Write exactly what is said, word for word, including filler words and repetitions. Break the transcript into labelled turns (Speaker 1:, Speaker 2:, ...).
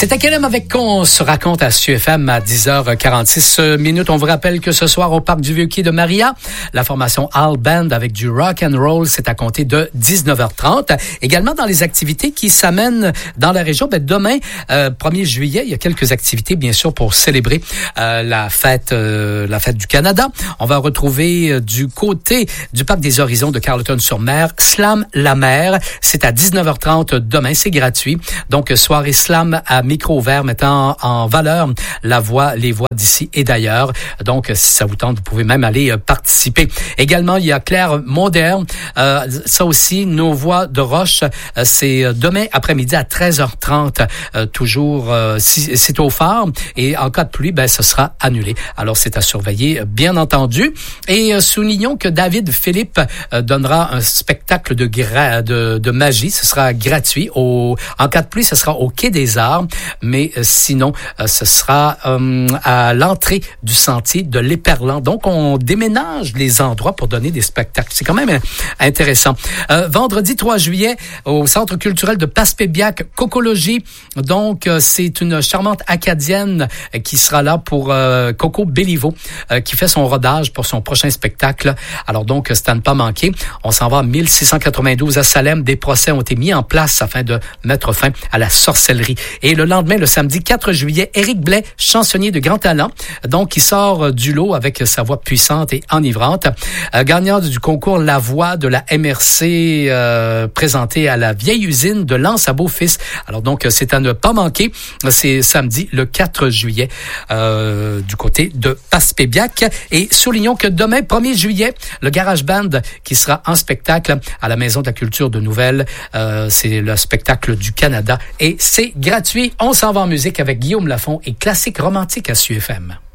Speaker 1: C'est à Kelem avec qu'on se raconte à S U F M à dix heures quarante-six minutes. On vous rappelle que ce soir au Parc du Vieux-Quai de Maria, la formation All Band avec du rock and roll, c'est à compter de dix-neuf heures trente. Également dans les activités qui s'amènent dans la région, ben demain, euh, premier juillet, il y a quelques activités bien sûr pour célébrer euh, la fête euh, la fête du Canada. On va retrouver euh, du côté du Parc des Horizons de Carleton-sur-Mer, Slam la mer. C'est à dix-neuf heures trente demain, c'est gratuit. Donc soirée slam à micro ouvert mettant en valeur la voix, les voix d'ici et d'ailleurs. Donc, si ça vous tente, vous pouvez même aller euh, participer. Également, il y a Claire Moderne. Euh, ça aussi, nos voix de Roche, euh, c'est demain après-midi à treize heures trente. Euh, toujours, euh, si, c'est au phare. Et en cas de pluie, ben, ce sera annulé. Alors, c'est à surveiller, bien entendu. Et euh, soulignons que David Philippe euh, donnera un spectacle de, gra- de, de magie. Ce sera gratuit. Au, en cas de pluie, ce sera au Quai des Arts. Mais euh, sinon, euh, ce sera euh, à l'entrée du sentier de l'Éperlan. Donc, on déménage les endroits pour donner des spectacles. C'est quand même euh, intéressant. Euh, vendredi trois juillet, au Centre culturel de Passepébiac, Cocologie. Donc, euh, c'est une charmante Acadienne euh, qui sera là pour euh, Coco Béliveau, euh, qui fait son rodage pour son prochain spectacle. Alors donc, c'est à ne pas manquer. On s'en va en mille six cent quatre-vingt-douze à Salem. Des procès ont été mis en place afin de mettre fin à la sorcellerie. Et le lendemain, le samedi quatre juillet, Éric Blais, chansonnier de grand talent, donc qui sort du lot avec sa voix puissante et enivrante. Euh, gagnant du concours La Voix de la M R C, euh, présenté à la vieille usine de Lens à Beaufils. Alors donc, c'est à ne pas manquer. C'est samedi le quatre juillet euh, du côté de Passepébiac. Et soulignons que demain, premier juillet, le Garage Band qui sera en spectacle à la Maison de la Culture de Nouvelles. Euh, c'est le spectacle du Canada et c'est gratuit. On s'en va en musique avec Guillaume Lafont et Classique romantique à S U F M.